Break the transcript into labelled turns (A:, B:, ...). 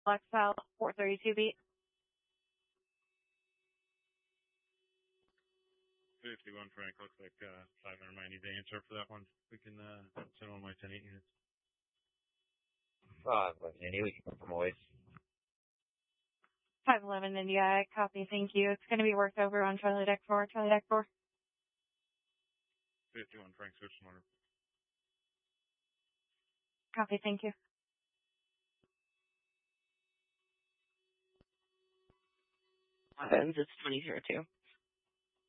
A: File 432 beat.
B: 51 Frank, looks like 500 might need to answer for that one. We can send one of my 10-8 units.
C: 511 India, we can confirm always.
A: 511 India, copy, thank you. It's going to be worked over on Charlie Deck 4, Charlie Deck 4.
B: 51 Frank, switch to order.
A: Copy, thank you.
D: Evans, it's 2002.